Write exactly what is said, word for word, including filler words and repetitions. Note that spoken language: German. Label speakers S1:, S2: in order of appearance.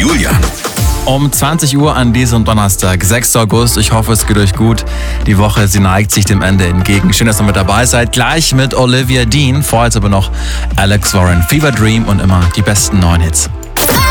S1: Julian.
S2: Um zwanzig Uhr an diesem Donnerstag, sechster August. Ich hoffe, es geht euch gut. Die Woche, sie neigt sich dem Ende entgegen. Schön, dass ihr mit dabei seid. Gleich mit Olivia Dean. Vorher aber noch Alex Warren, Fever Dream und immer die besten neuen Hits.